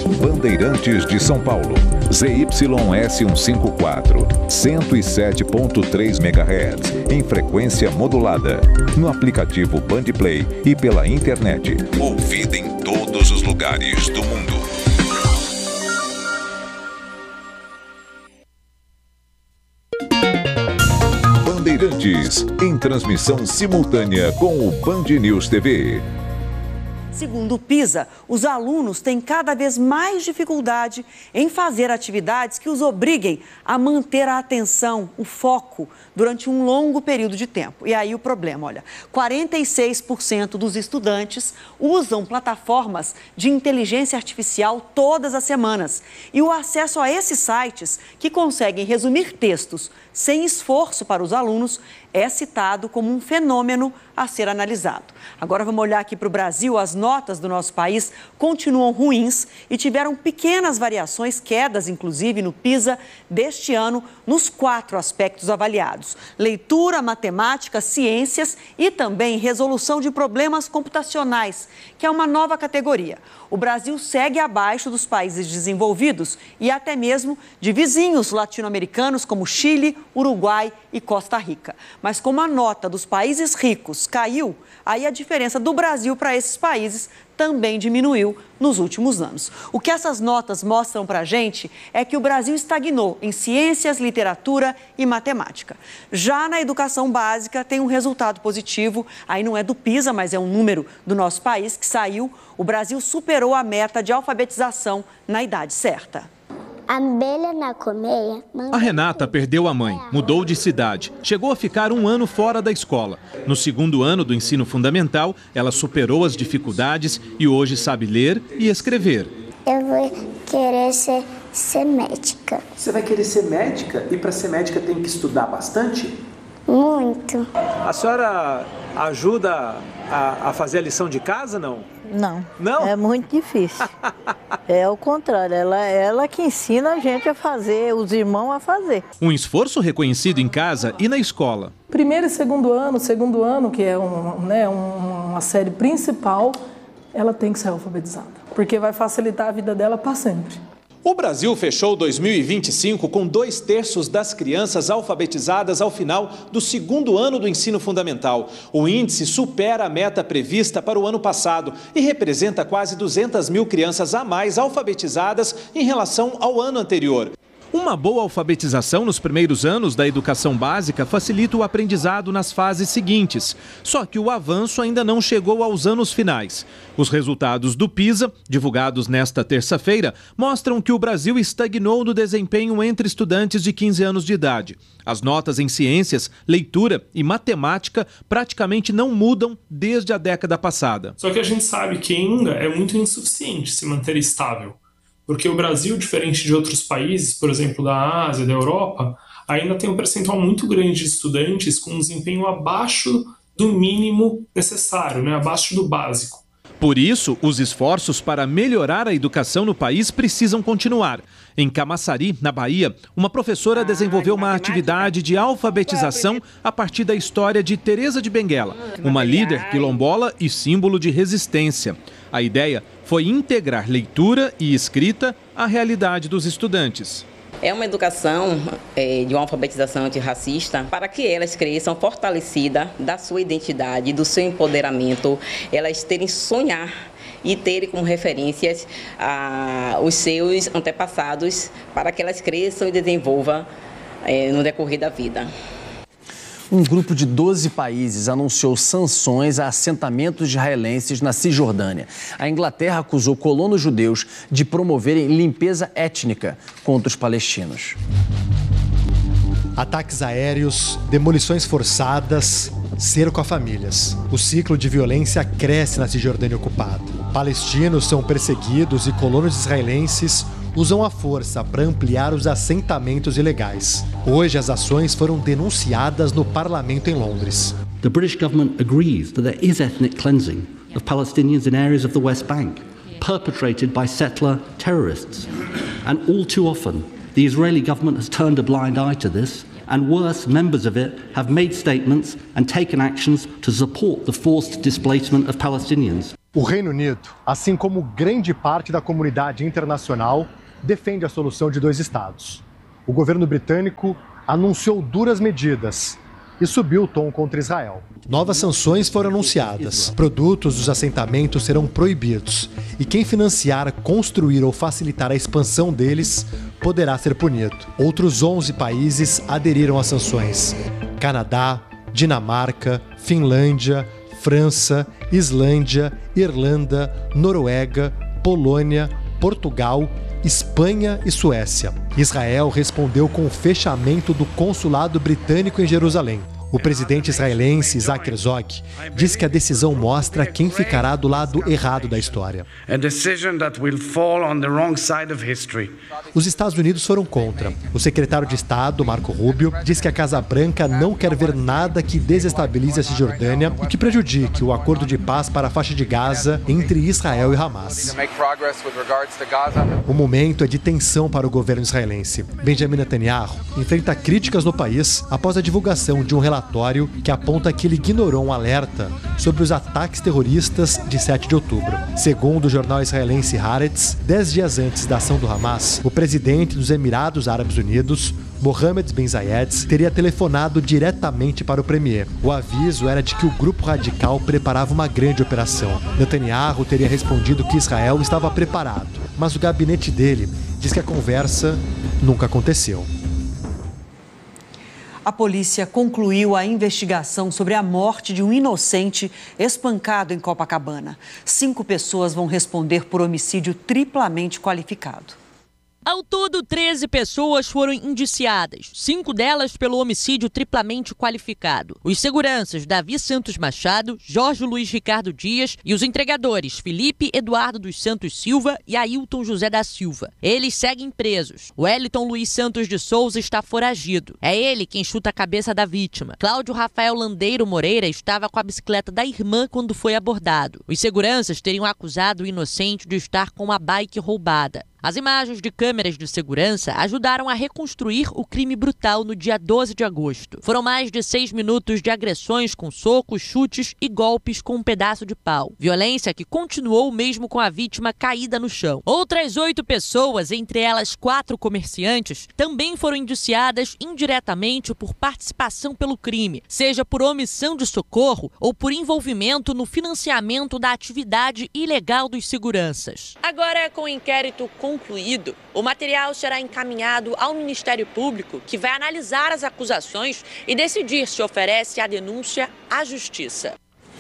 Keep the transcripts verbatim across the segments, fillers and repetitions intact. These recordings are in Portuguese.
Bandeirantes de São Paulo, Z Y S cento e cinquenta e quatro, cento e sete ponto três megahertz, em frequência modulada, no aplicativo Bandplay e pela internet. Ouvida em todos os lugares do mundo. Bandeirantes, em transmissão simultânea com o Band News T V. Segundo o PISA, os alunos têm cada vez mais dificuldade em fazer atividades que os obriguem a manter a atenção, o foco, durante um longo período de tempo. E aí o problema, olha, quarenta e seis por cento dos estudantes usam plataformas de inteligência artificial todas as semanas. E o acesso a esses sites, que conseguem resumir textos sem esforço para os alunos, é citado como um fenômeno a ser analisado. Agora vamos olhar aqui para o Brasil. As notas do nosso país continuam ruins e tiveram pequenas variações, quedas inclusive no PISA deste ano, nos quatro aspectos avaliados: leitura, matemática, ciências e também resolução de problemas computacionais, que é uma nova categoria. O Brasil segue abaixo dos países desenvolvidos e até mesmo de vizinhos latino-americanos como Chile, Uruguai e Costa Rica. Mas como a nota dos países ricos caiu, aí a diferença do Brasil para esses países também diminuiu nos últimos anos. O que essas notas mostram para a gente é que o Brasil estagnou em ciências, literatura e matemática. Já na educação básica tem um resultado positivo, aí não é do PISA, mas é um número do nosso país que saiu. O Brasil superou a meta de alfabetização na idade certa. Abelha na colmeia. A Renata perdeu a mãe, mudou de cidade, chegou a ficar um ano fora da escola. No segundo ano do ensino fundamental, ela superou as dificuldades e hoje sabe ler e escrever. Eu vou querer ser, ser médica. Você vai querer ser médica? E para ser médica tem que estudar bastante? Muito. A senhora ajuda a, a fazer a lição de casa, não? Não. Não? É muito difícil. É o contrário, ela, ela que ensina a gente a fazer, os irmãos a fazer. Um esforço reconhecido em casa e na escola. Primeiro e segundo ano, segundo ano, que é um, né, uma série principal, ela tem que ser alfabetizada, porque vai facilitar a vida dela para sempre. O Brasil fechou dois mil e vinte e cinco com dois terços das crianças alfabetizadas ao final do segundo ano do ensino fundamental. O índice supera a meta prevista para o ano passado e representa quase duzentas mil crianças a mais alfabetizadas em relação ao ano anterior. Uma boa alfabetização nos primeiros anos da educação básica facilita o aprendizado nas fases seguintes. Só que o avanço ainda não chegou aos anos finais. Os resultados do PISA, divulgados nesta terça-feira, mostram que o Brasil estagnou no desempenho entre estudantes de quinze anos de idade. As notas em ciências, leitura e matemática praticamente não mudam desde a década passada. Só que a gente sabe que ainda é muito insuficiente se manter estável. Porque o Brasil, diferente de outros países, por exemplo, da Ásia, da Europa, ainda tem um percentual muito grande de estudantes com um desempenho abaixo do mínimo necessário, né? Abaixo do básico. Por isso, os esforços para melhorar a educação no país precisam continuar. Em Camaçari, na Bahia, uma professora desenvolveu uma atividade de alfabetização a partir da história de Teresa de Benguela, uma líder quilombola e símbolo de resistência. A ideia foi integrar leitura e escrita à realidade dos estudantes. É uma educação é, de uma alfabetização antirracista para que elas cresçam fortalecidas da sua identidade, do seu empoderamento, elas terem sonhar e terem como referências ah, os seus antepassados para que elas cresçam e desenvolvam é, no decorrer da vida. Um grupo de doze países anunciou sanções a assentamentos israelenses na Cisjordânia. A Inglaterra acusou colonos judeus de promoverem limpeza étnica contra os palestinos. Ataques aéreos, demolições forçadas, cerco a famílias. O ciclo de violência cresce na Cisjordânia ocupada. Palestinos são perseguidos e colonos israelenses usam a força para ampliar os assentamentos ilegais. Hoje, as ações foram denunciadas no parlamento em Londres. The British government agrees that there is ethnic cleansing of Palestinians in areas of the West Bank, perpetrated by settler terrorists. And all too often, the Israeli government has turned a blind eye to this, and worse, members of it have made statements and taken actions to support the forced displacement of Palestinians. O Reino Unido, assim como grande parte da comunidade internacional, defende a solução de dois estados. O governo britânico anunciou duras medidas e subiu o tom contra Israel. Novas sanções foram anunciadas. Produtos dos assentamentos serão proibidos e quem financiar, construir ou facilitar a expansão deles poderá ser punido. Outros onze países aderiram às sanções: Canadá, Dinamarca, Finlândia, França, Islândia, Irlanda, Noruega, Polônia, Portugal, Espanha e Suécia. Israel respondeu com o fechamento do consulado britânico em Jerusalém. O presidente israelense Isaac Herzog diz que a decisão mostra quem ficará do lado errado da história. Os Estados Unidos foram contra. O secretário de Estado, Marco Rubio, diz que a Casa Branca não quer ver nada que desestabilize a Cisjordânia e que prejudique o acordo de paz para a faixa de Gaza entre Israel e Hamas. O momento é de tensão para o governo israelense. Benjamin Netanyahu enfrenta críticas no país após a divulgação de um relatório que aponta que ele ignorou um alerta sobre os ataques terroristas de sete de outubro. Segundo o jornal israelense Haaretz, dez dias antes da ação do Hamas, o presidente dos Emirados Árabes Unidos, Mohammed bin Zayed, teria telefonado diretamente para o premier. O aviso era de que o grupo radical preparava uma grande operação. Netanyahu teria respondido que Israel estava preparado, mas o gabinete dele diz que a conversa nunca aconteceu. A polícia concluiu a investigação sobre a morte de um inocente espancado em Copacabana. Cinco pessoas vão responder por homicídio triplamente qualificado. Ao todo, treze pessoas foram indiciadas, cinco delas pelo homicídio triplamente qualificado. Os seguranças Davi Santos Machado, Jorge Luiz Ricardo Dias e os entregadores Felipe Eduardo dos Santos Silva e Ailton José da Silva. Eles seguem presos. Wellington Luiz Santos de Souza está foragido. É ele quem chuta a cabeça da vítima. Cláudio Rafael Landeiro Moreira estava com a bicicleta da irmã quando foi abordado. Os seguranças teriam acusado o inocente de estar com a bike roubada. As imagens de câmeras de segurança ajudaram a reconstruir o crime brutal no dia doze de agosto. Foram mais de seis minutos de agressões com socos, chutes e golpes com um pedaço de pau. Violência que continuou mesmo com a vítima caída no chão. Outras oito pessoas, entre elas quatro comerciantes, também foram indiciadas indiretamente por participação pelo crime, seja por omissão de socorro ou por envolvimento no financiamento da atividade ilegal dos seguranças. Agora, com o inquérito concluído, o material será encaminhado ao Ministério Público, que vai analisar as acusações e decidir se oferece a denúncia à Justiça.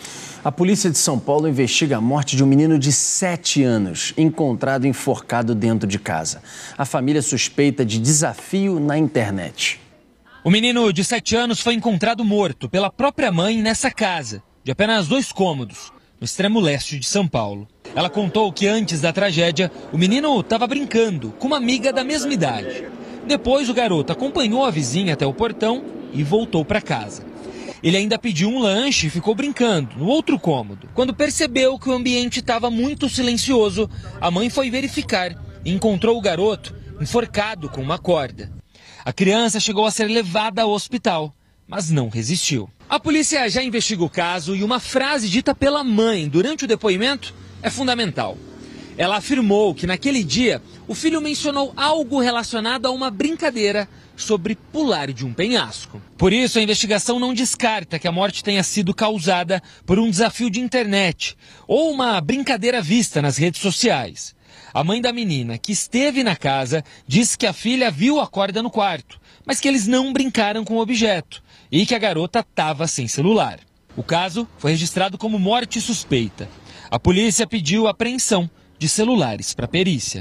A polícia de São Paulo investiga a morte de um menino de sete anos, encontrado enforcado dentro de casa. A família suspeita de desafio na internet. O menino de sete anos foi encontrado morto pela própria mãe nessa casa, de apenas dois cômodos, no extremo leste de São Paulo. Ela contou que antes da tragédia, o menino estava brincando com uma amiga da mesma idade. Depois, o garoto acompanhou a vizinha até o portão e voltou para casa. Ele ainda pediu um lanche e ficou brincando no outro cômodo. Quando percebeu que o ambiente estava muito silencioso, a mãe foi verificar e encontrou o garoto enforcado com uma corda. A criança chegou a ser levada ao hospital, mas não resistiu. A polícia já investiga o caso e uma frase dita pela mãe durante o depoimento é fundamental. Ela afirmou que naquele dia o filho mencionou algo relacionado a uma brincadeira sobre pular de um penhasco. Por isso, a investigação não descarta que a morte tenha sido causada por um desafio de internet ou uma brincadeira vista nas redes sociais. A mãe da menina, que esteve na casa, disse que a filha viu a corda no quarto, mas que eles não brincaram com o objeto e que a garota estava sem celular. O caso foi registrado como morte suspeita. A polícia pediu apreensão de celulares para perícia.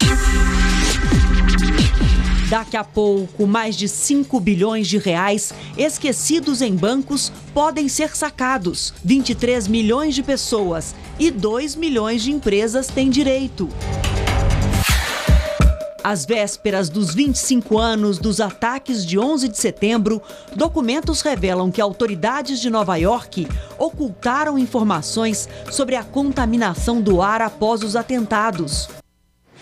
Daqui a pouco, mais de cinco bilhões de reais esquecidos em bancos podem ser sacados. vinte e três milhões de pessoas e dois milhões de empresas têm direito. Às vésperas dos vinte e cinco anos dos ataques de onze de setembro, documentos revelam que autoridades de Nova York ocultaram informações sobre a contaminação do ar após os atentados.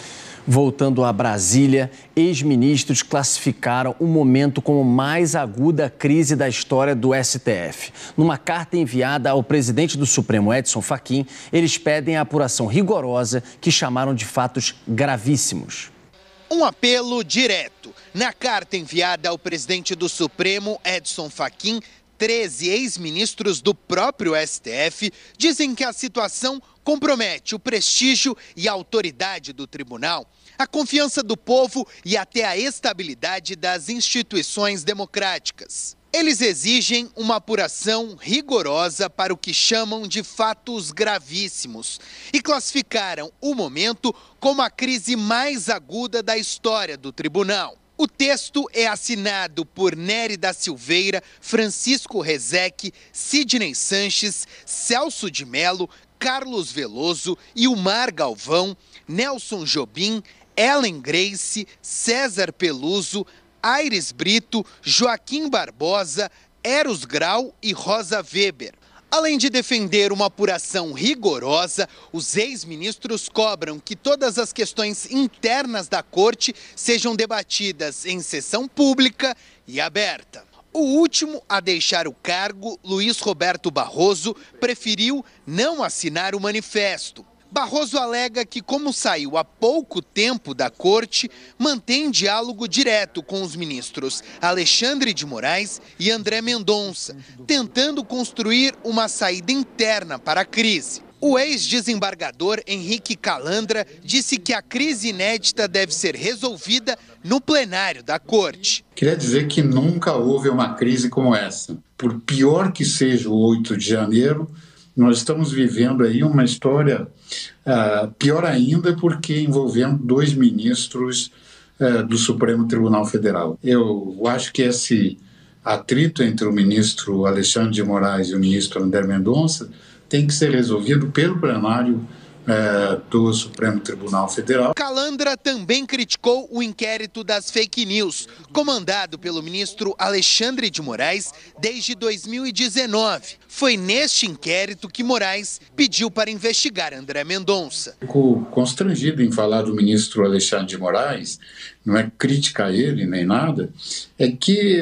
Voltando a Brasília, ex-ministros classificaram o momento como mais aguda crise da história do S T F. Numa carta enviada ao presidente do Supremo, Edson Fachin, eles pedem a apuração rigorosa que chamaram de fatos gravíssimos. Um apelo direto. Na carta enviada ao presidente do Supremo, Edson Fachin, treze ex-ministros do próprio S T F dizem que a situação compromete o prestígio e a autoridade do tribunal, a confiança do povo e até a estabilidade das instituições democráticas. Eles exigem uma apuração rigorosa para o que chamam de fatos gravíssimos e classificaram o momento como a crise mais aguda da história do tribunal. O texto é assinado por Nery da Silveira, Francisco Rezec, Sidney Sanches, Celso de Mello, Carlos Veloso, Ilmar Galvão, Nelson Jobim, Ellen Grace, César Peluso, Aires Brito, Joaquim Barbosa, Eros Grau e Rosa Weber. Além de defender uma apuração rigorosa, os ex-ministros cobram que todas as questões internas da corte sejam debatidas em sessão pública e aberta. O último a deixar o cargo, Luiz Roberto Barroso, preferiu não assinar o manifesto. Barroso alega que, como saiu há pouco tempo da corte, mantém diálogo direto com os ministros Alexandre de Moraes e André Mendonça, tentando construir uma saída interna para a crise. O ex-desembargador Henrique Calandra disse que a crise inédita deve ser resolvida no plenário da corte. Queria dizer que nunca houve uma crise como essa. Por pior que seja o oito de janeiro, nós estamos vivendo aí uma história uh, pior ainda porque envolvendo dois ministros uh, do Supremo Tribunal Federal. Eu acho que esse atrito entre o ministro Alexandre de Moraes e o ministro André Mendonça tem que ser resolvido pelo plenário É, do Supremo Tribunal Federal. Calandra também criticou o inquérito das fake news, comandado pelo ministro Alexandre de Moraes desde dois mil e dezenove. Foi neste inquérito que Moraes pediu para investigar André Mendonça. Fico constrangido em falar do ministro Alexandre de Moraes, não é crítica a ele nem nada, é que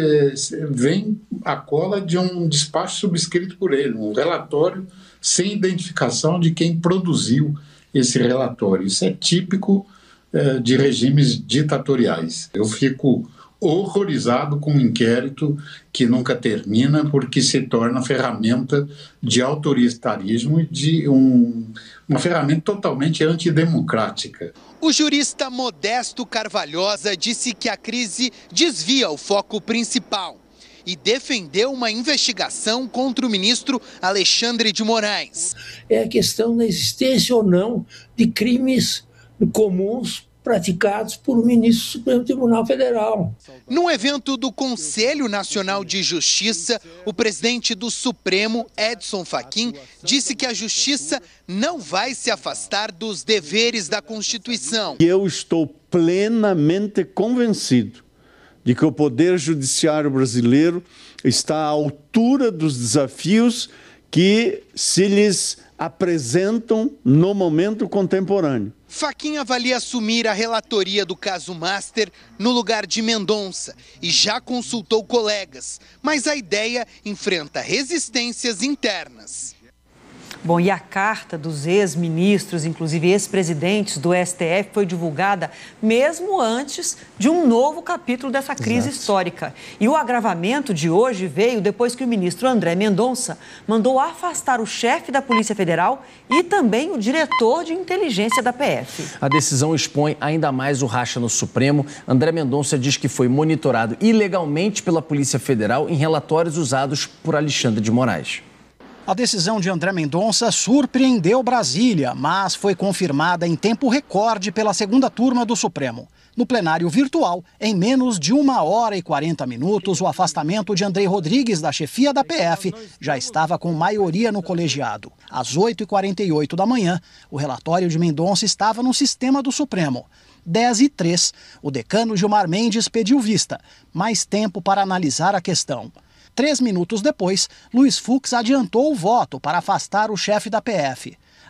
vem a cola de um despacho subscrito por ele, um relatório sem identificação de quem produziu esse relatório. Isso é típico eh, de regimes ditatoriais. Eu fico horrorizado com um inquérito que nunca termina porque se torna ferramenta de autoritarismo e de um, uma ferramenta totalmente antidemocrática. O jurista Modesto Carvalhosa disse que a crise desvia o foco principal e defendeu uma investigação contra o ministro Alexandre de Moraes. É a questão da existência ou não de crimes comuns praticados por um ministro do Supremo Tribunal Federal. No evento do Conselho Nacional de Justiça, o presidente do Supremo, Edson Fachin, disse que a justiça não vai se afastar dos deveres da Constituição. Eu estou plenamente convencido de que o Poder Judiciário brasileiro está à altura dos desafios que se lhes apresentam no momento contemporâneo. Fachin avalia assumir a relatoria do caso Master no lugar de Mendonça e já consultou colegas, mas a ideia enfrenta resistências internas. Bom, e a carta dos ex-ministros, inclusive ex-presidentes do S T F, foi divulgada mesmo antes de um novo capítulo dessa crise Exato. histórica. E o agravamento de hoje veio depois que o ministro André Mendonça mandou afastar o chefe da Polícia Federal e também o diretor de inteligência da P F. A decisão expõe ainda mais o racha no Supremo. André Mendonça diz que foi monitorado ilegalmente pela Polícia Federal em relatórios usados por Alexandre de Moraes. A decisão de André Mendonça surpreendeu Brasília, mas foi confirmada em tempo recorde pela segunda turma do Supremo. No plenário virtual, em menos de uma hora e quarenta minutos, o afastamento de Andrei Rodrigues da chefia da P F já estava com maioria no colegiado. Às oito e quarenta e oito da manhã, o relatório de Mendonça estava no sistema do Supremo. dez e três, o decano Gilmar Mendes pediu vista, mais tempo para analisar a questão. Três minutos depois, Luiz Fux adiantou o voto para afastar o chefe da P F.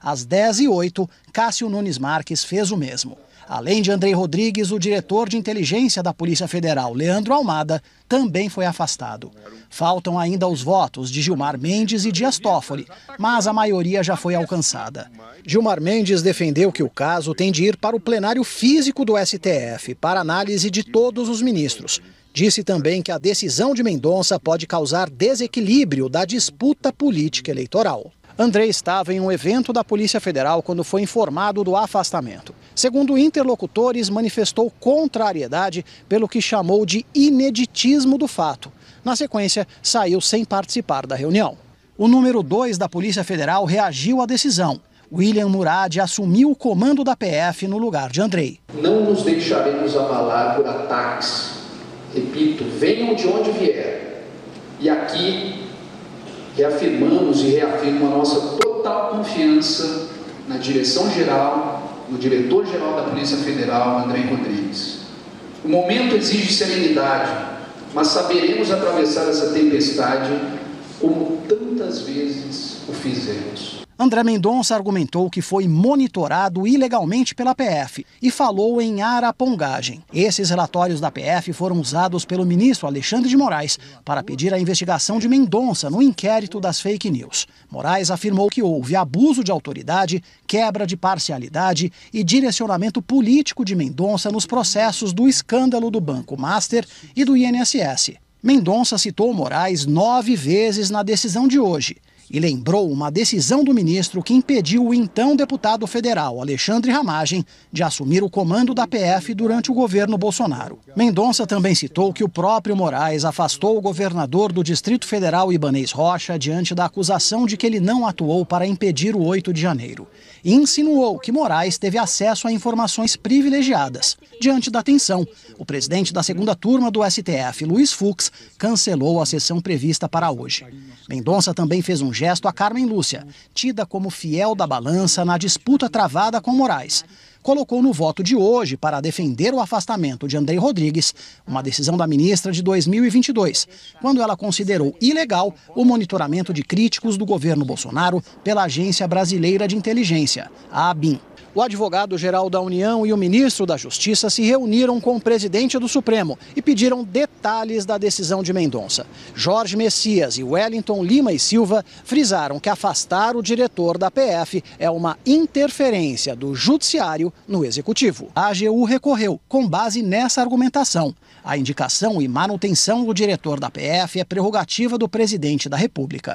Às dez e oito, Cássio Nunes Marques fez o mesmo. Além de Andrei Rodrigues, o diretor de inteligência da Polícia Federal, Leandro Almada, também foi afastado. Faltam ainda os votos de Gilmar Mendes e Dias Toffoli, mas a maioria já foi alcançada. Gilmar Mendes defendeu que o caso tem de ir para o plenário físico do S T F, para análise de todos os ministros. Disse também que a decisão de Mendonça pode causar desequilíbrio da disputa política eleitoral. Andrei estava em um evento da Polícia Federal quando foi informado do afastamento. Segundo interlocutores, manifestou contrariedade pelo que chamou de ineditismo do fato. Na sequência, saiu sem participar da reunião. O número dois da Polícia Federal reagiu à decisão. William Murad assumiu o comando da P F no lugar de Andrei. Não nos deixaremos abalar por ataques. Repito, venham de onde vier. E aqui reafirmamos e reafirmo a nossa total confiança na direção-geral, no diretor-geral da Polícia Federal, Andrei Rodrigues. O momento exige serenidade, mas saberemos atravessar essa tempestade como tantas vezes o fizemos. André Mendonça argumentou que foi monitorado ilegalmente pela P F e falou em arapongagem. Esses relatórios da P F foram usados pelo ministro Alexandre de Moraes para pedir a investigação de Mendonça no inquérito das fake news. Moraes afirmou que houve abuso de autoridade, quebra de parcialidade e direcionamento político de Mendonça nos processos do escândalo do Banco Master e do I N S S. Mendonça citou Moraes nove vezes na decisão de hoje e lembrou uma decisão do ministro que impediu o então deputado federal Alexandre Ramagem de assumir o comando da P F durante o governo Bolsonaro. Mendonça também citou que o próprio Moraes afastou o governador do Distrito Federal Ibanez Rocha diante da acusação de que ele não atuou para impedir o oito de janeiro. E insinuou que Moraes teve acesso a informações privilegiadas. Diante da tensão, o presidente da segunda turma do S T F, Luiz Fux, cancelou a sessão prevista para hoje. Mendonça também fez um gesto a Carmen Lúcia, tida como fiel da balança na disputa travada com Moraes. Colocou no voto de hoje para defender o afastamento de Andrei Rodrigues, uma decisão da ministra de dois mil e vinte e dois, quando ela considerou ilegal o monitoramento de críticos do governo Bolsonaro pela Agência Brasileira de Inteligência, a ABIN. O advogado-geral da União e o ministro da Justiça se reuniram com o presidente do Supremo e pediram detalhes da decisão de Mendonça. Jorge Messias e Wellington Lima e Silva frisaram que afastar o diretor da P F é uma interferência do judiciário no executivo. A A G U recorreu com base nessa argumentação. A indicação e manutenção do diretor da P F é prerrogativa do presidente da República.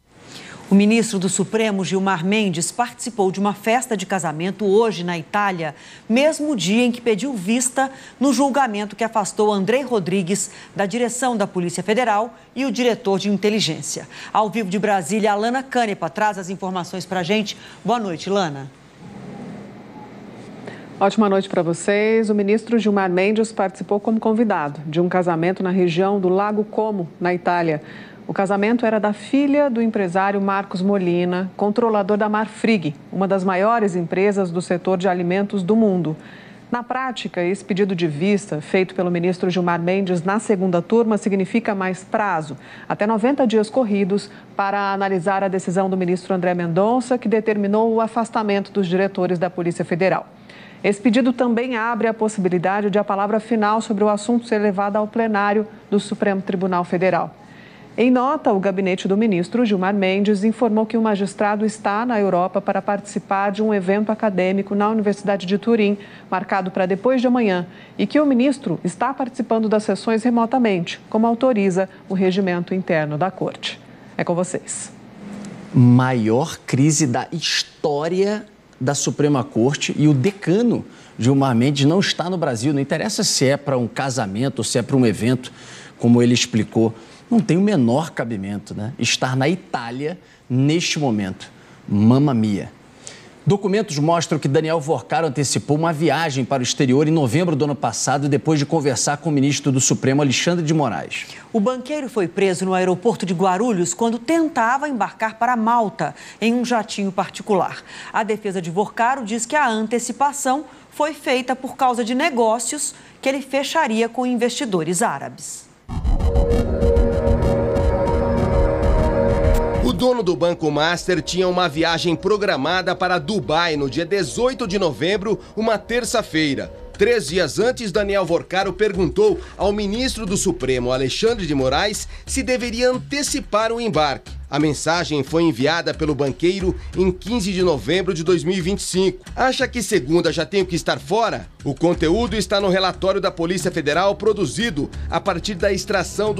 O ministro do Supremo, Gilmar Mendes, participou de uma festa de casamento hoje na Itália, mesmo dia em que pediu vista no julgamento que afastou Andrei Rodrigues da direção da Polícia Federal e o diretor de inteligência. Ao vivo de Brasília, a Lana Canepa traz as informações para a gente. Boa noite, Lana. Ótima noite para vocês. O ministro Gilmar Mendes participou como convidado de um casamento na região do Lago Como, na Itália. O casamento era da filha do empresário Marcos Molina, controlador da Marfrig, uma das maiores empresas do setor de alimentos do mundo. Na prática, esse pedido de vista, feito pelo ministro Gilmar Mendes na segunda turma, significa mais prazo, até noventa dias corridos, para analisar a decisão do ministro André Mendonça, que determinou o afastamento dos diretores da Polícia Federal. Esse pedido também abre a possibilidade de a palavra final sobre o assunto ser levada ao plenário do Supremo Tribunal Federal. Em nota, o gabinete do ministro Gilmar Mendes informou que o magistrado está na Europa para participar de um evento acadêmico na Universidade de Turim, marcado para depois de amanhã, e que o ministro está participando das sessões remotamente, como autoriza o regimento interno da Corte. É com vocês. Maior crise da história da Suprema Corte e o decano Gilmar Mendes não está no Brasil. Não interessa se é para um casamento, se é para um evento, como ele explicou. Não tem o menor cabimento, né? Estar na Itália neste momento. Mamma mia. Documentos mostram que Daniel Vorcaro antecipou uma viagem para o exterior em novembro do ano passado, depois de conversar com o ministro do Supremo, Alexandre de Moraes. O banqueiro foi preso no aeroporto de Guarulhos quando tentava embarcar para Malta, em um jatinho particular. A defesa de Vorcaro diz que a antecipação foi feita por causa de negócios que ele fecharia com investidores árabes. dono do Banco Master tinha uma viagem programada para Dubai no dia dezoito de novembro, uma terça-feira. Três dias antes, Daniel Vorcaro perguntou ao ministro do Supremo, Alexandre de Moraes, se deveria antecipar o embarque. A mensagem foi enviada pelo banqueiro em quinze de novembro de dois mil e vinte e cinco. Acha que segunda já tenho que estar fora? O conteúdo está no relatório da Polícia Federal produzido a partir da extração do